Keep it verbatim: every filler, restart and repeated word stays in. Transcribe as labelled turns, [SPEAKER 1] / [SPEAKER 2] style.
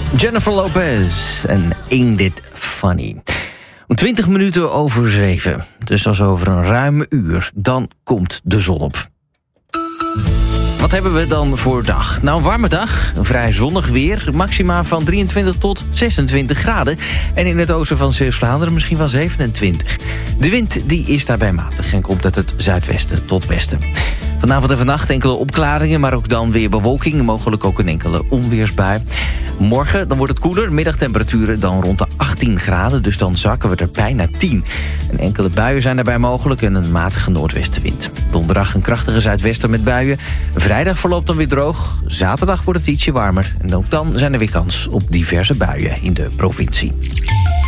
[SPEAKER 1] Jennifer Lopez en Ain't It Funny. Om twintig minuten over zeven, dus als over een ruime uur, dan komt de zon op. Wat hebben we dan voor dag? Nou, een warme dag, een vrij zonnig weer, maxima van drieëntwintig tot zesentwintig graden. En in het oosten van Zeeuws-Vlaanderen misschien wel zevenentwintig. De wind die is daarbij matig en komt uit het zuidwesten tot westen. Vanavond en vannacht enkele opklaringen, maar ook dan weer bewolking. Mogelijk ook een enkele onweersbui. Morgen dan wordt het koeler, middagtemperaturen dan rond de achttien graden. Dus dan zakken we er bijna tien. En enkele buien zijn daarbij mogelijk en een matige noordwestenwind. Donderdag een krachtige zuidwesten met buien. Vrijdag verloopt dan weer droog. Zaterdag wordt het ietsje warmer. En ook dan zijn er weer kans op diverse buien in de provincie.